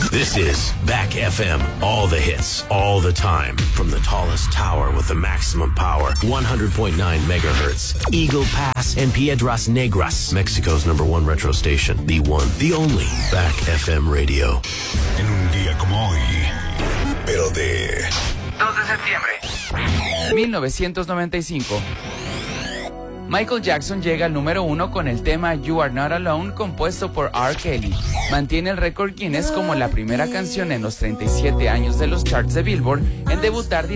This is Back FM. All the hits, all the time. From the tallest tower with the maximum power. 100.9 megahertz. Eagle Pass and Piedras Negras. Mexico's #1 retro station. The one, the only. Back FM Radio. En un día como hoy, pero de 2 de septiembre 1995. Michael Jackson llega al número 1 con el tema You Are Not Alone, compuesto por R. Kelly. Mantiene el récord Guinness como la primera canción en los 37 años de los charts de Billboard en debutar directamente